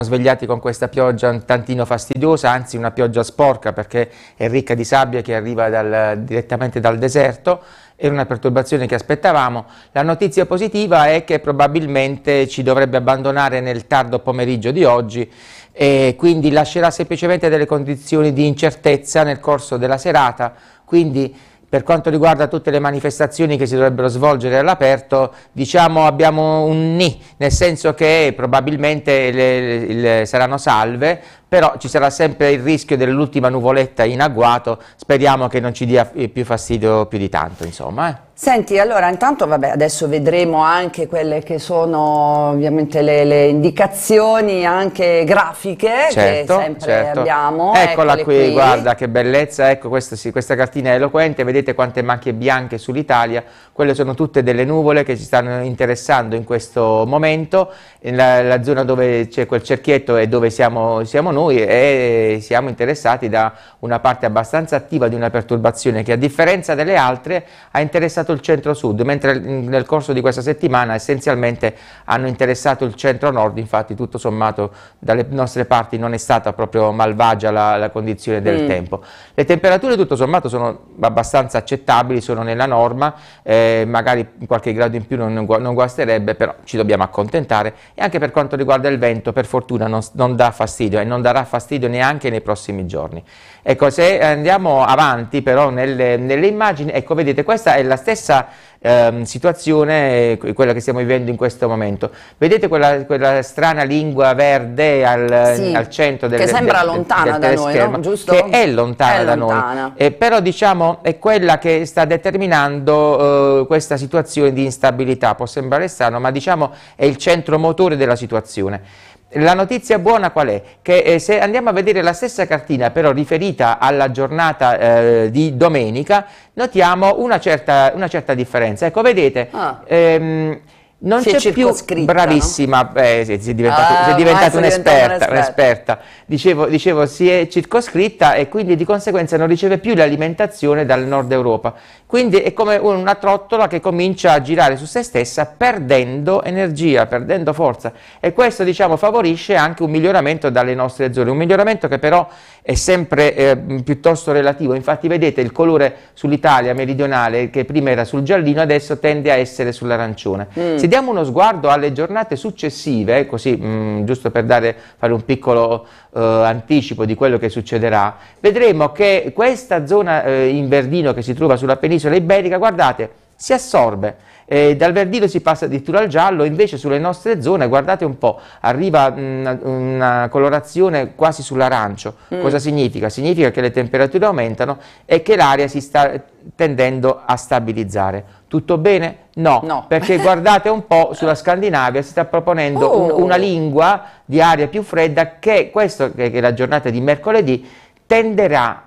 svegliati con questa pioggia un tantino fastidiosa, anzi una pioggia sporca perché è ricca di sabbia che arriva direttamente dal deserto. Era una perturbazione che aspettavamo. La notizia positiva è che probabilmente ci dovrebbe abbandonare nel tardo pomeriggio di oggi e quindi lascerà semplicemente delle condizioni di incertezza nel corso della serata, quindi per quanto riguarda tutte le manifestazioni che si dovrebbero svolgere all'aperto, diciamo abbiamo un ni, nel senso che probabilmente saranno salve, però ci sarà sempre il rischio dell'ultima nuvoletta in agguato, speriamo che non ci dia più fastidio più di tanto, insomma. Senti, allora intanto vabbè, adesso vedremo anche quelle che sono ovviamente le indicazioni anche grafiche certo, che sempre certo. abbiamo. Eccola qui, guarda che bellezza, ecco questa cartina è eloquente, vedete quante macchie bianche sull'Italia, quelle sono tutte delle nuvole che ci stanno interessando in questo momento, la zona dove c'è quel cerchietto è dove siamo noi e siamo interessati da una parte abbastanza attiva di una perturbazione che a differenza delle altre ha interessato il centro-sud, mentre nel corso di questa settimana essenzialmente hanno interessato il centro-nord, infatti tutto sommato dalle nostre parti non è stata proprio malvagia la condizione del tempo. Le temperature tutto sommato sono abbastanza accettabili, sono nella norma, magari qualche grado in più non guasterebbe, però ci dobbiamo accontentare e anche per quanto riguarda il vento per fortuna non dà fastidio e non darà fastidio neanche nei prossimi giorni. Ecco, se andiamo avanti però nelle immagini, ecco vedete questa è la stessa situazione, quella che stiamo vivendo in questo momento. Vedete quella strana lingua verde al centro che sembra lontana da noi, no? Giusto? Che è lontana da noi, però diciamo è quella che sta determinando questa situazione di instabilità. Può sembrare strano, ma diciamo è il centro motore della situazione. La notizia buona qual è? Che se andiamo a vedere la stessa cartina però riferita alla giornata di domenica, notiamo una certa differenza. Ecco, vedete, non c'è più, bravissima, no? Sei diventata un'esperta. Dicevo, si è circoscritta e quindi di conseguenza non riceve più l'alimentazione dal nord Europa. Quindi è come una trottola che comincia a girare su se stessa perdendo energia, perdendo forza e questo diciamo favorisce anche un miglioramento dalle nostre zone, un miglioramento che però è sempre piuttosto relativo. Infatti vedete il colore sull'Italia meridionale che prima era sul giallino adesso tende a essere sull'arancione. Se diamo uno sguardo alle giornate successive, così giusto per fare un piccolo anticipo di quello che succederà, vedremo che questa zona in verdino che si trova sulla penisola iberica, guardate, si assorbe. Dal verdino si passa addirittura al giallo, invece sulle nostre zone, guardate un po', arriva una colorazione quasi sull'arancio. Cosa significa? Significa che le temperature aumentano e che l'aria si sta tendendo a stabilizzare. Tutto bene? No, perché guardate un po' sulla Scandinavia si sta proponendo una lingua di aria più fredda che è la giornata di mercoledì tenderà